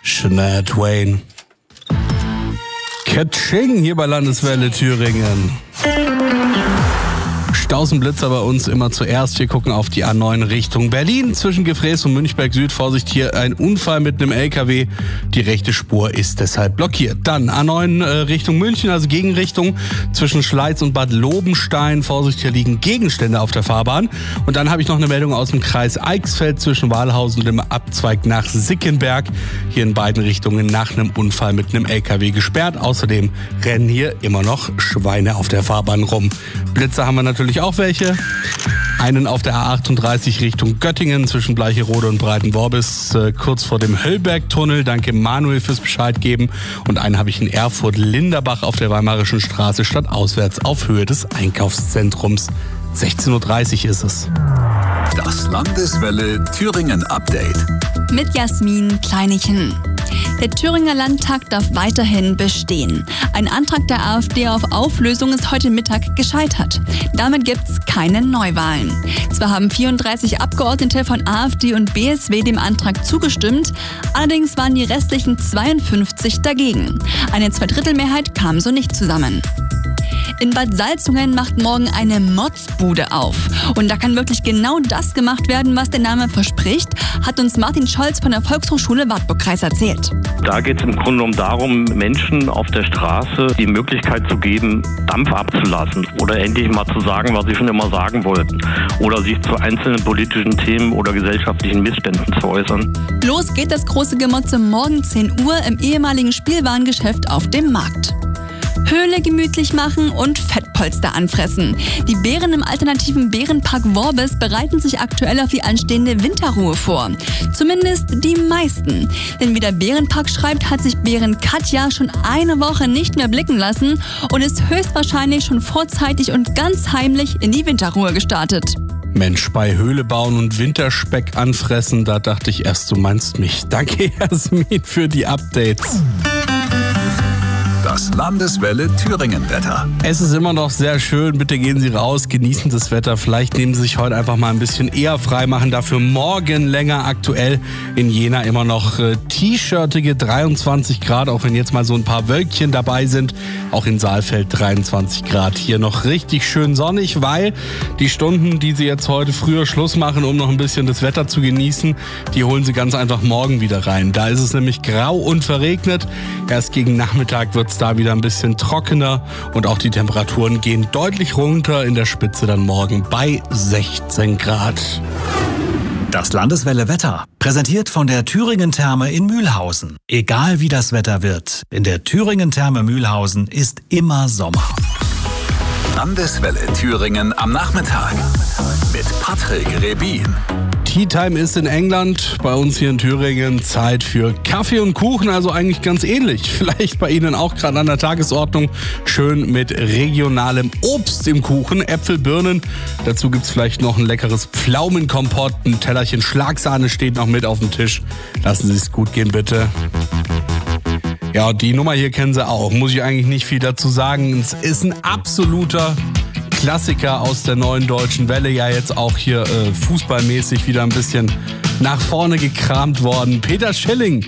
Shania Twain. Katsching hier bei Landeswelle Thüringen. Stausenblitzer bei uns immer zuerst. Wir gucken auf die A9 Richtung Berlin. Zwischen Gefräß und Münchberg Süd. Vorsicht, hier ein Unfall mit einem LKW. Die rechte Spur ist deshalb blockiert. Dann A9 Richtung München, also Gegenrichtung zwischen Schleiz und Bad Lobenstein. Vorsicht, hier liegen Gegenstände auf der Fahrbahn. Und dann habe ich noch eine Meldung aus dem Kreis Eichsfeld zwischen Wahlhausen und dem Abzweig nach Sickenberg. Hier in beiden Richtungen nach einem Unfall mit einem LKW gesperrt. Außerdem rennen hier immer noch Schweine auf der Fahrbahn rum. Blitzer haben wir natürlich auch welche. Einen auf der A38 Richtung Göttingen zwischen Bleicherode und Breitenworbis, kurz vor dem Höllbergtunnel. Danke Manuel fürs Bescheid geben. Und einen habe ich in Erfurt-Linderbach auf der Weimarischen Straße stadtauswärts auf Höhe des Einkaufszentrums. 16:30 Uhr ist es. Das Landeswelle Thüringen Update. Mit Jasmin Kleinichen. Der Thüringer Landtag darf weiterhin bestehen. Ein Antrag der AfD auf Auflösung ist heute Mittag gescheitert. Damit gibt's keine Neuwahlen. Zwar haben 34 Abgeordnete von AfD und BSW dem Antrag zugestimmt, allerdings waren die restlichen 52 dagegen. Eine Zweidrittelmehrheit kam so nicht zusammen. In Bad Salzungen macht morgen eine Motzbude auf. Und da kann wirklich genau das gemacht werden, was der Name verspricht, hat uns Martin Scholz von der Volkshochschule Wartburg-Kreis erzählt. Da geht es im Grunde genommen darum, Menschen auf der Straße die Möglichkeit zu geben, Dampf abzulassen oder endlich mal zu sagen, was sie schon immer sagen wollten. Oder sich zu einzelnen politischen Themen oder gesellschaftlichen Missständen zu äußern. Los geht das große Gemotze morgen 10 Uhr im ehemaligen Spielwarengeschäft auf dem Markt. Höhle gemütlich machen und Fettpolster anfressen. Die Bären im alternativen Bärenpark Worbis bereiten sich aktuell auf die anstehende Winterruhe vor. Zumindest die meisten. Denn wie der Bärenpark schreibt, hat sich Bären Katja schon eine Woche nicht mehr blicken lassen und ist höchstwahrscheinlich schon vorzeitig und ganz heimlich in die Winterruhe gestartet. Mensch, bei Höhle bauen und Winterspeck anfressen, da dachte ich erst, du meinst mich. Danke, Jasmin, für die Updates. Das Landeswelle Thüringen Wetter. Es ist immer noch sehr schön. Bitte gehen Sie raus, genießen das Wetter. Vielleicht nehmen Sie sich heute einfach mal ein bisschen eher frei machen. Dafür morgen länger aktuell in Jena immer noch t-shirtige 23 Grad, auch wenn jetzt mal so ein paar Wölkchen dabei sind. Auch in Saalfeld 23 Grad. Hier noch richtig schön sonnig, weil die Stunden, die Sie jetzt heute früher Schluss machen, um noch ein bisschen das Wetter zu genießen, die holen Sie ganz einfach morgen wieder rein. Da ist es nämlich grau und verregnet. Erst gegen Nachmittag wird es da wieder ein bisschen trockener und auch die Temperaturen gehen deutlich runter, in der Spitze dann morgen bei 16 Grad. Das Landeswelle Wetter, präsentiert von der Thüringen Therme in Mühlhausen. Egal wie das Wetter wird, in der Thüringen Therme Mühlhausen ist immer Sommer. Landeswelle Thüringen am Nachmittag mit Patrick Rebin. Tea Time ist in England, bei uns hier in Thüringen Zeit für Kaffee und Kuchen, also eigentlich ganz ähnlich. Vielleicht bei Ihnen auch gerade an der Tagesordnung. Schön mit regionalem Obst im Kuchen, Äpfel, Birnen. Dazu gibt's vielleicht noch ein leckeres Pflaumenkompott, ein Tellerchen Schlagsahne steht noch mit auf dem Tisch. Lassen Sie es gut gehen, bitte. Ja, die Nummer hier kennen Sie auch, muss ich eigentlich nicht viel dazu sagen. Es ist ein absoluter Klassiker aus der neuen deutschen Welle, ja jetzt auch hier fußballmäßig wieder ein bisschen nach vorne gekramt worden. Peter Schilling